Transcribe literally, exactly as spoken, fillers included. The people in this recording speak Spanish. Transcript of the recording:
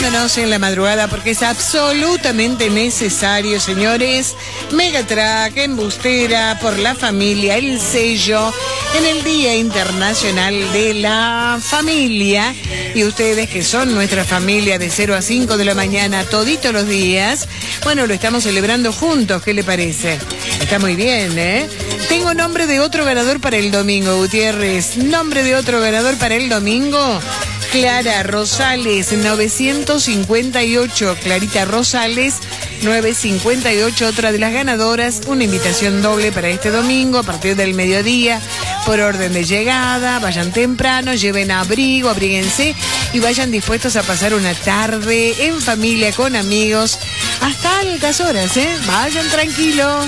acompañándonos en la madrugada porque es absolutamente necesario, señores. Megatrack, embustera, por la familia, el sello en el Día Internacional de la Familia. Y ustedes que son nuestra familia de cero a cinco de la mañana, toditos los días, bueno, lo estamos celebrando juntos, ¿qué le parece? Está muy bien, ¿eh? Tengo nombre de otro ganador para el domingo, Gutiérrez. Nombre de otro ganador para el domingo. Clara Rosales, novecientos cincuenta y ocho. Clarita Rosales, novecientos cincuenta y ocho, otra de las ganadoras. Una invitación doble para este domingo a partir del mediodía, por orden de llegada. Vayan temprano, lleven abrigo, abríguense y vayan dispuestos a pasar una tarde en familia, con amigos, hasta altas horas, ¿eh? Vayan tranquilos.